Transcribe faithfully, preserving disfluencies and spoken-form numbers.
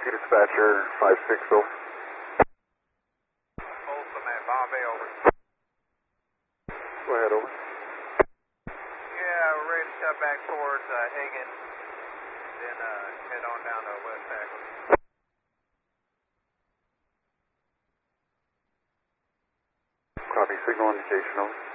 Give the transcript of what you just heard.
Dispatcher five six zero. Folsom at Bombay, over. Go ahead, over. Yeah, we're ready to shut back towards uh, Hagen, then uh, head on down to West Hackler. Copy, signal indication, over.